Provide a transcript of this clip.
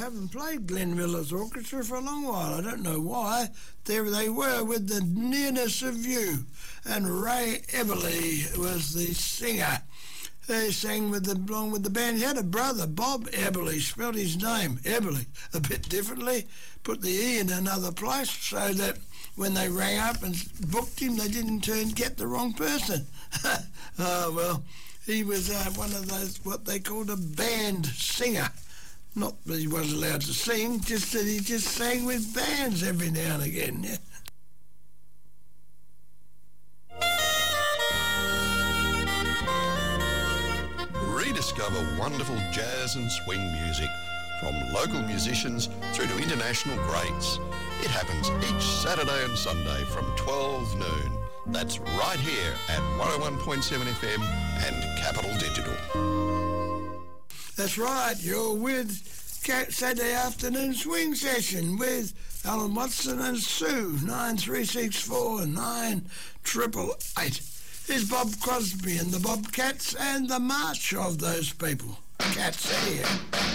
haven't played Glenn Miller's orchestra for a long while. I don't know why. There they were with The Nearness of You, and Ray Eberly was the singer. They sang along with the band. He had a brother, Bob Eberly, spelled his name, Eberly, a bit differently, put the E in another place so that when they rang up and booked him, they didn't get the wrong person. Oh, well, he was one of those, what they called a band singer. Not that he wasn't allowed to sing, just that he just sang with bands every now and again, yeah. Rediscover wonderful jazz and swing music from local musicians through to international greats. It happens each Saturday and Sunday from 12 noon. That's right here at 101.7 FM and Capital Digital. That's right, you're with Saturday Afternoon Swing Session with Alan Watson and Sue, 9364 9888. Here's Bob Crosby and the Bobcats and the march of those people. Cats are here.